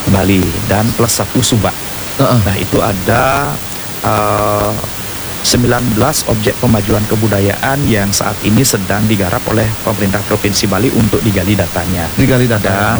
Bali dan plus 1 Subak. Nah itu ada 19 objek pemajuan kebudayaan yang saat ini sedang digarap oleh pemerintah Provinsi Bali untuk digali datanya. Dan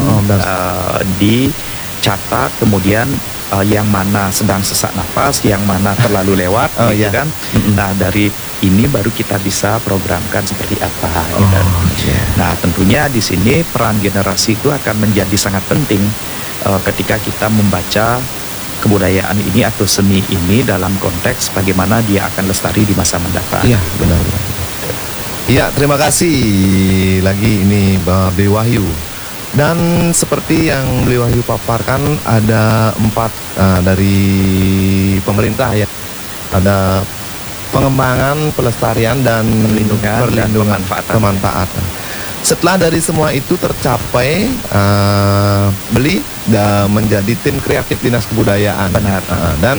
dicatat kemudian yang mana sedang sesak nafas, yang mana terlalu lewat, gitu kan. Nah dari ini baru kita bisa programkan seperti apa. Gitu. Nah tentunya di sini peran generasi itu akan menjadi sangat penting ketika kita membaca kebudayaan ini atau seni ini dalam konteks bagaimana dia akan lestari di masa mendatang. Iya, benar. Iya, terima kasih lagi ini Beli Wahyu. Dan seperti yang Beli Wahyu paparkan, ada 4 dari pemerintah ya. Ada pengembangan, pelestarian dan perlindungan pemanfaatan. Setelah dari semua itu tercapai, Beli menjadi tim kreatif Dinas Kebudayaan. Benar. Dan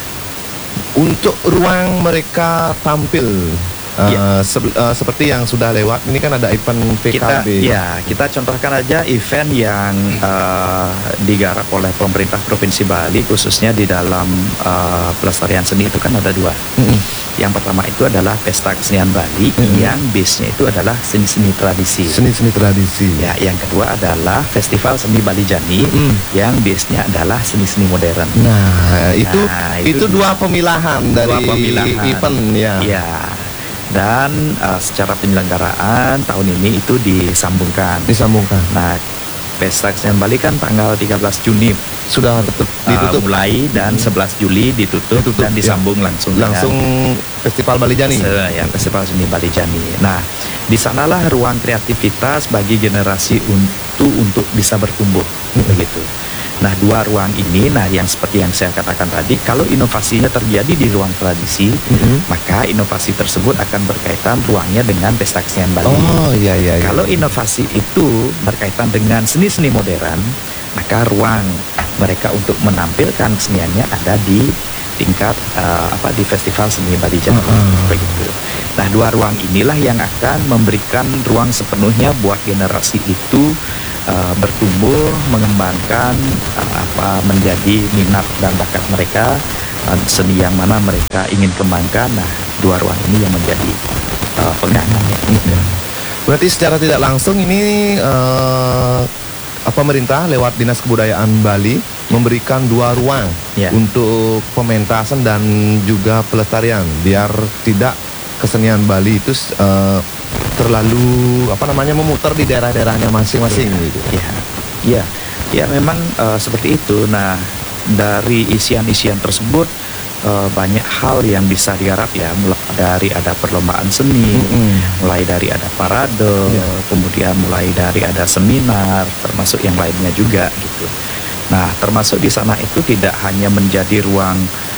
untuk ruang mereka tampil, seperti yang sudah lewat, ini kan ada event PKB. Kita contohkan aja event yang digarap oleh pemerintah Provinsi Bali, khususnya di dalam pelestarian seni itu kan ada 2. Yang pertama itu adalah Pesta Kesenian Bali, yang base-nya itu adalah seni-seni tradisi. Seni-seni tradisi. Ya, yang kedua adalah Festival Seni Bali Jani, yang base-nya adalah seni-seni modern. Nah, itu 2 pemilahan dari event ya. Ya. Dan secara penyelenggaraan tahun ini itu disambungkan. Nah, Pesta Kesenian Bali kan tanggal 13 Juni sudah ditutup mulai, dan 11 Juli ditutup dan disambung langsung Festival Bali Jani. Festival Seni Bali Jani. Nah, di sanalah ruang kreativitas bagi generasi untuk bisa bertumbuh, begitu. Nah, 2 ruang ini, yang seperti yang saya katakan tadi, kalau inovasinya terjadi di ruang tradisi, maka inovasi tersebut akan berkaitan ruangnya dengan Pesta Kesenian Bali. Kalau inovasi itu berkaitan dengan seni-seni modern, maka ruang mereka untuk menampilkan keseniannya ada di tingkat di Festival Seni Bali Jani, begitu. Nah, 2 ruang inilah yang akan memberikan ruang sepenuhnya buat generasi itu bertumbuh, mengembangkan menjadi minat dan bakat mereka, seni yang mana mereka ingin kembangkan. Nah, 2 ruang ini yang menjadi pegangannya. Berarti secara tidak langsung ini pemerintah lewat Dinas Kebudayaan Bali memberikan 2 ruang untuk pementasan dan juga pelestarian, biar tidak kesenian Bali itu terlalu memutar di daerah-daerahnya masing-masing gitu. Ya memang seperti itu. Nah, dari isian-isian tersebut banyak hal yang bisa digarap ya, mulai dari ada perlombaan seni, mulai dari ada parade, kemudian mulai dari ada seminar, termasuk yang lainnya juga gitu. Nah, termasuk di sana itu tidak hanya menjadi ruang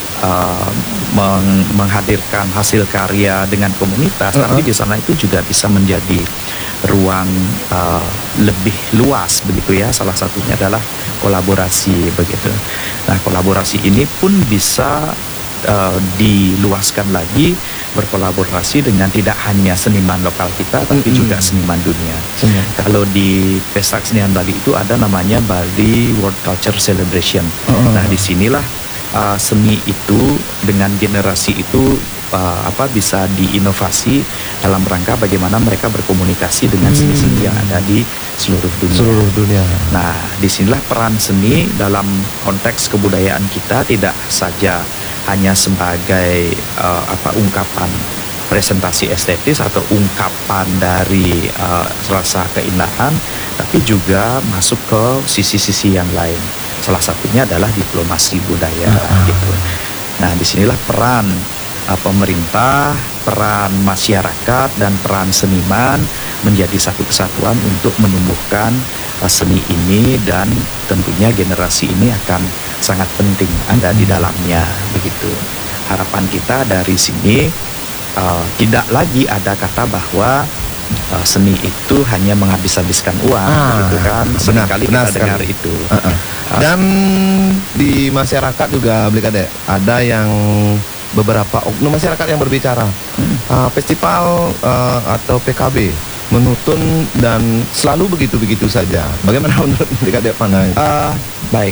menghadirkan hasil karya dengan komunitas, tapi di sana itu juga bisa menjadi ruang lebih luas begitu ya. Salah satunya adalah kolaborasi begitu. Nah, kolaborasi ini pun bisa diluaskan lagi, berkolaborasi dengan tidak hanya seniman lokal kita, tapi juga seniman dunia. Kalau di Pesta Kesenian Bali itu ada namanya Bali World Culture Celebration. Nah, disinilah seni itu dengan generasi itu bisa diinovasi dalam rangka bagaimana mereka berkomunikasi dengan seni-seni yang ada di seluruh dunia. Nah, disinilah peran seni dalam konteks kebudayaan kita tidak saja hanya sebagai ungkapan presentasi estetis atau ungkapan dari rasa keindahan, tapi juga masuk ke sisi-sisi yang lain. Salah satunya adalah diplomasi budaya gitu. Nah, disinilah peran pemerintah, peran masyarakat, dan peran seniman menjadi satu kesatuan untuk menumbuhkan seni ini, dan tentunya generasi ini akan sangat penting ada di dalamnya begitu. Harapan kita dari sini tidak lagi ada kata bahwa seni itu hanya menghabis-habiskan uang, gitu kan. Seringkali kita dengar itu. Dan di masyarakat juga, ada yang beberapa oknum masyarakat yang berbicara, festival atau PKB menutun dan selalu begitu-begitu saja. Bagaimana menurut Adik pandangan? Baik,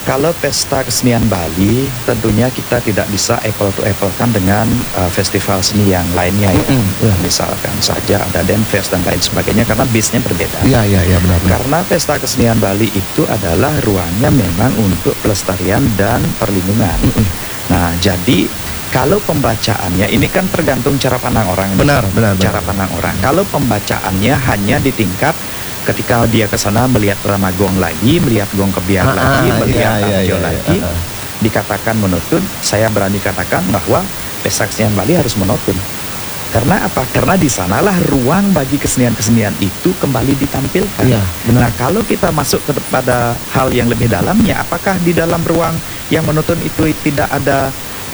Kalau pesta kesenian Bali, tentunya kita tidak bisa apple to apple kan dengan festival seni yang lainnya ya. Misalkan saja ada Denfest dan lain sebagainya, karena base-nya berbeda. Iya benar. Karena pesta kesenian Bali itu adalah ruangnya memang untuk pelestarian dan perlindungan. Nah, jadi kalau pembacaannya ini kan tergantung cara pandang orang. Benar. Cara pandang orang. Kalau pembacaannya hanya di tingkat ketika dia ke sana melihat drama gong lagi, melihat gong kebiar lagi, melihat arjo lagi, dikatakan monoton, saya berani katakan bahwa pesta kesenian Bali harus monoton. Karena apa? Karena di sanalah ruang bagi kesenian-kesenian itu kembali ditampilkan. Nah, kalau kita masuk kepada hal yang lebih dalamnya, apakah di dalam ruang yang monoton itu tidak ada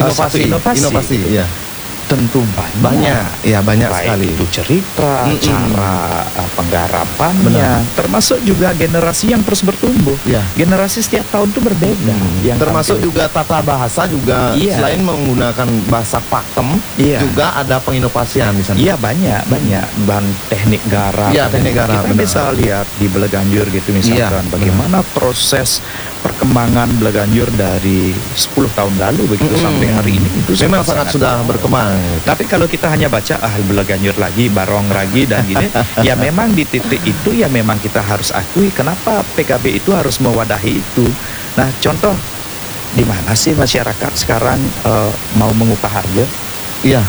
inovasi? Iya. Tentu banyak. Ya, banyak baik sekali. Itu cerita, cara penggarapannya, termasuk juga generasi yang terus bertumbuh. Generasi setiap tahun itu berbeda. Yang termasuk juga tata bahasa juga, selain menggunakan bahasa pakem, juga ada penginovasian di sana. Iya, banyak bahan teknik garap. Kita bisa lihat di Belaganjur gitu misalkan, bagaimana proses perkembangan Belaganjur dari 10 tahun lalu begitu sampai hari ini itu memang sangat sudah berkembang. Tapi kalau kita hanya baca Belaganjur lagi, barong lagi dan gini, ya memang di titik itu ya memang kita harus akui kenapa PKB itu harus mewadahi itu. Nah, contoh di mana sih masyarakat sekarang mau mengupah harga? Iya.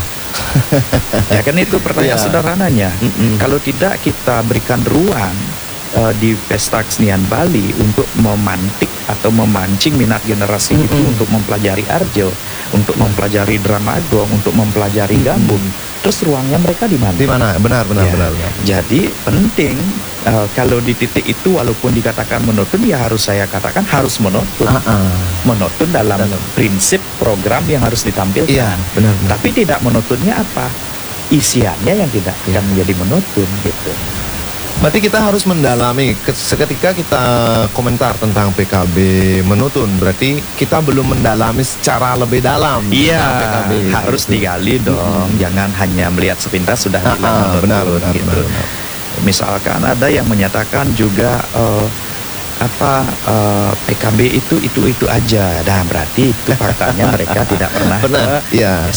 Ya kan itu pertanyaan sederhananya. Kalau tidak kita berikan ruang di pesta kesenian Bali untuk memantik atau memancing minat generasi itu untuk mempelajari arjo, untuk mempelajari drama gong, untuk mempelajari gambung. Terus ruangnya mereka di mana? Di mana? Benar. Jadi penting kalau di titik itu walaupun dikatakan monoton, ya harus saya katakan harus monoton. Monoton dalam prinsip program yang harus ditampilkan. Iya, benar. Tapi tidak monotonnya apa? Isiannya yang tidak akan menjadi monoton gitu. Berarti kita harus mendalami. Seketika kita komentar tentang PKB menutun, berarti kita belum mendalami secara lebih dalam. Iya, harus digali dong. Jangan hanya melihat sepintas sudah bilang benar. Misalkan ada yang menyatakan juga PKB itu aja. Nah, berarti itu faktanya mereka tidak pernah